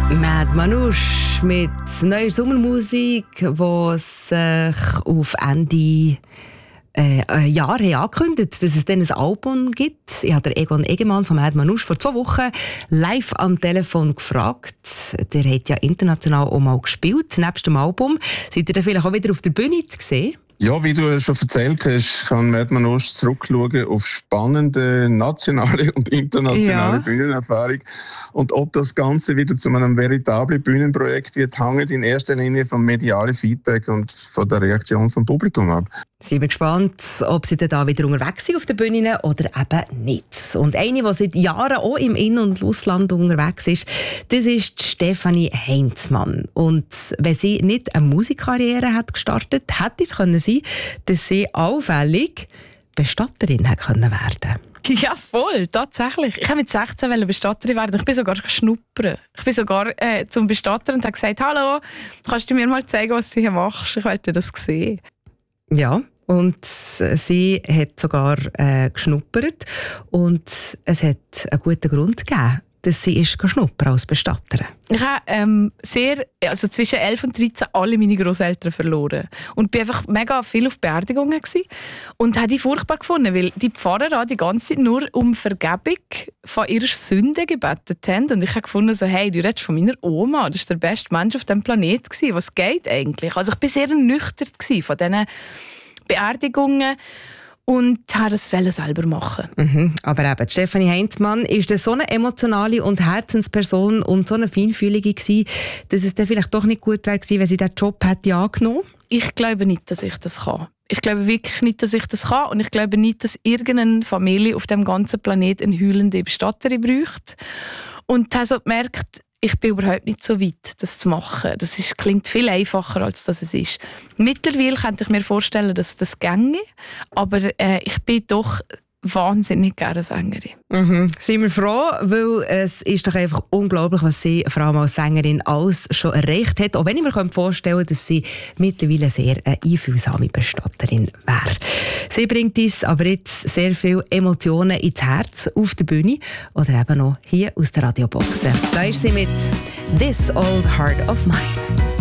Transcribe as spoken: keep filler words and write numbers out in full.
Mad Manouche mit neuer Sommermusik, die sich auf Ende äh, Jahr angekündigt, dass es dann ein Album gibt. Ich habe Egon Egemann von Mad Manouche vor zwei Wochen live am Telefon gefragt. Der hat ja international auch mal gespielt, nebst dem Album. Seid ihr dann vielleicht auch wieder auf der Bühne zu sehen? Ja, wie du schon erzählt hast, kann Mad Manouche zurückschauen auf spannende nationale und internationale ja. Bühnenerfahrung. Und ob das Ganze wieder zu einem veritablen Bühnenprojekt wird, hängt in erster Linie vom medialen Feedback und von der Reaktion vom Publikum ab. Sind wir gespannt, ob sie dann da wieder unterwegs sind auf den Bühnen oder eben nicht. Und eine, die seit Jahren auch im In- und Ausland unterwegs ist, das ist Stefanie Heinzmann. Und wenn sie nicht eine Musikkarriere hat gestartet, hätte es können sein, dass sie allfällig Bestatterin hätte können werden. Ja, voll, tatsächlich. Ich wollte mit sechzehn Bestatterin werden. Ich bin sogar schnuppern. Ich bin sogar äh, zum Bestatter und habe gesagt, hallo, kannst du mir mal zeigen, was du hier machst? Ich wollte das sehen. Ja, und sie hat sogar äh, geschnuppert. Und es hat einen guten Grund gegeben, dass sie ist schnuppern als Bestatterin. Ich habe ähm, sehr, also zwischen elf und dreizehn alle meine Grosseltern verloren. Und war einfach mega viel auf Beerdigungen gewesen. Und habe die furchtbar gefunden, weil die Pfarrer die ganze Zeit nur um Vergebung von ihrer Sünde gebetet haben. Und ich habe gefunden, so, hey, du redest von meiner Oma, das war der beste Mensch auf diesem Planeten gewesen. Was geht eigentlich? Also ich war sehr ernüchtert von diesen Beerdigungen. Und habe das selber machen. Mhm. Aber eben, Stefanie Heinzmann ist so eine emotionale und Herzensperson und so eine Feinfühlige gewesen, dass es dann vielleicht doch nicht gut wäre gewesen, wenn sie diesen Job hätte angenommen. Ich glaube nicht, dass ich das kann. Ich glaube wirklich nicht, dass ich das kann. Und ich glaube nicht, dass irgendeine Familie auf dem ganzen Planeten eine heulende Bestatterin braucht. Und ich habe so gemerkt, ich bin überhaupt nicht so weit, das zu machen. Das ist, klingt viel einfacher, als das es ist. Mittlerweile könnte ich mir vorstellen, dass das ginge, aber äh, ich bin doch wahnsinnig gerne Sängerin. Mhm. Sind wir froh, weil es ist doch einfach unglaublich, was sie vor allem als Sängerin alles schon erreicht hat. Auch wenn ich mir vorstellen kann, dass sie mittlerweile sehr eine einfühlsame Bestatterin wäre. Sie bringt uns aber jetzt sehr viele Emotionen ins Herz auf der Bühne oder eben noch hier aus der Radiobox. Da ist sie mit «This Old Heart of Mine».